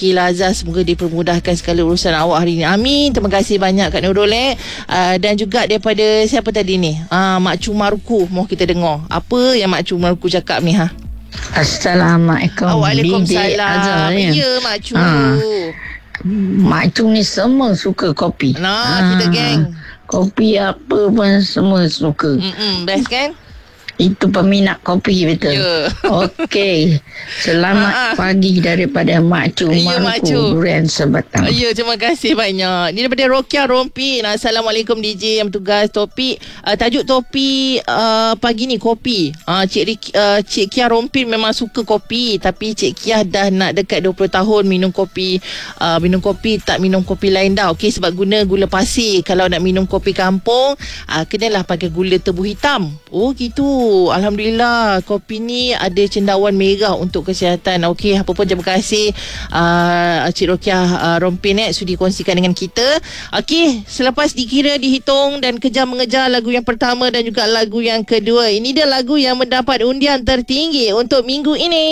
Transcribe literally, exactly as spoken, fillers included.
lah Azhar, semoga dipermudahkan segala urusan awak hari ni. Amin. Terima kasih banyak Kak Nurul eh. Uh, dan juga daripada siapa tadi ni? Uh, Mak Cumarku, mau kita dengar. Apa yang Mak Cumarku cakap ni ha? Assalamualaikum. Waalaikumsalam. Ya, ya Mak Cu. Ha. Mak Cu ni semua suka kopi. Nah, ha. kita geng. Kopi apa pun semua suka. Mm-mm, best kan? Itu peminat kopi betul. Ya. Okey. Selamat pagi daripada Mak Cu Ya, Mak Cu. Marku Durian Sebatang. Ya, terima kasih banyak. Ni daripada Rokia Rompin. Assalamualaikum D J yang bertugas. Topik uh, tajuk topik uh, pagi ni kopi. Uh, Cik Rik, uh, Cik Kia Rompin memang suka kopi, tapi Cik Kia dah nak dekat dua puluh tahun minum kopi. Uh, minum kopi tak minum kopi lain dah. Okey, sebab guna gula pasir. Kalau nak minum kopi kampung, uh, kenalah pakai gula tebu hitam. Oh, gitu. Alhamdulillah, kopi ni ada cendawan merah untuk kesihatan. Okey, apa pun terima kasih uh, Cik Rokiah uh, Rompin eh, sudi kongsikan dengan kita. Okey, selepas dikira, dihitung dan kejar mengejar lagu yang pertama dan juga lagu yang kedua, ini dia lagu yang mendapat undian tertinggi untuk minggu ini.